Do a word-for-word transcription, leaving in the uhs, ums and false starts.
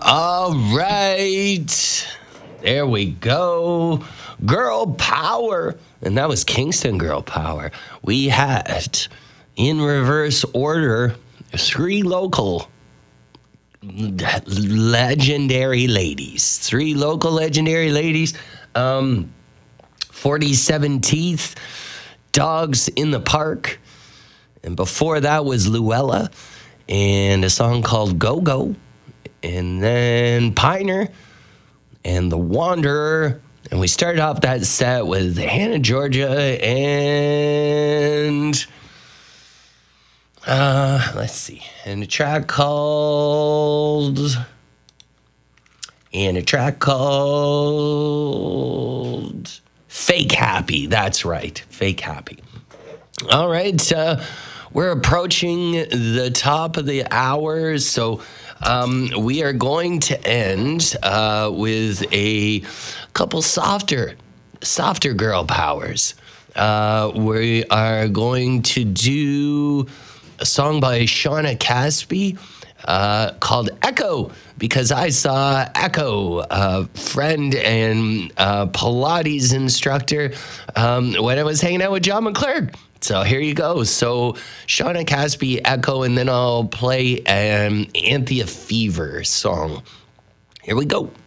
All right. There we go. Girl Power. And that was Kingston Girl Power. We had, in reverse order, three local legendary ladies. Three local legendary ladies. Um, forty-seven Teeth, Dogs in the Park. And before that was Luella and a song called Go Go. And then Piner and The Wanderer. And we started off that set with Hannah Georgia and uh, let's see, and a track called and a track called Fake Happy. That's right, Fake Happy. All right, uh, we're approaching the top of the hour, so um, we are going to end uh, with a couple softer, softer girl powers. Uh, we are going to do a song by Shauna Caspi uh, called Echo, because I saw Echo, a friend and uh, Pilates instructor, um, when I was hanging out with John McClurg. So here you go. So Shauna Caspi, Echo, and then I'll play an Anthea Fever song. Here we go.